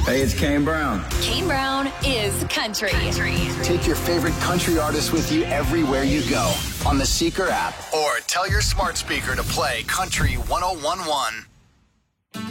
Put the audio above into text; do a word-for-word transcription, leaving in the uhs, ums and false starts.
Hey, it's Kane Brown. Kane Brown is country. country. Take your favorite country artists with you everywhere you go on the Seeker app, or tell your smart speaker to play Country one oh one one.